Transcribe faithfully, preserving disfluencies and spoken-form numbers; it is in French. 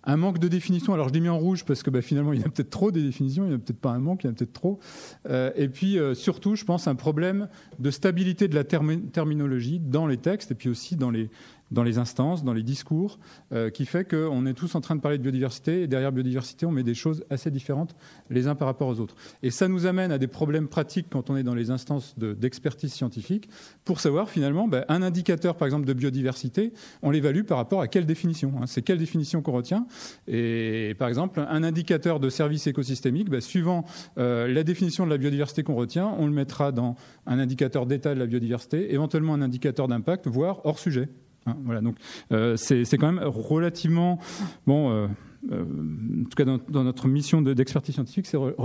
un manque de définition. Alors je l'ai mis en rouge parce que bah, finalement il y a peut-être trop des définitions, il n'y a peut-être pas un manque, il y en a peut-être trop. Euh, et puis euh, surtout, je pense, un problème de stabilité de la termi- terminologie dans les textes et puis aussi dans les, dans les instances, dans les discours, euh, qui fait qu'on est tous en train de parler de biodiversité et derrière biodiversité, on met des choses assez différentes les uns par rapport aux autres. Et ça nous amène à des problèmes pratiques quand on est dans les instances de, d'expertise scientifique pour savoir finalement, ben, un indicateur par exemple de biodiversité, on l'évalue par rapport à quelle définition, hein, c'est quelle définition qu'on retient. Et par exemple, un indicateur de service écosystémique, ben, suivant euh, la définition de la biodiversité qu'on retient, on le mettra dans un indicateur d'état de la biodiversité, éventuellement un indicateur d'impact, voire hors sujet. Hein, voilà, donc euh, c'est, c'est quand même relativement bon. Euh, euh, en tout cas, dans, dans notre mission de, d'expertise scientifique, c'est re-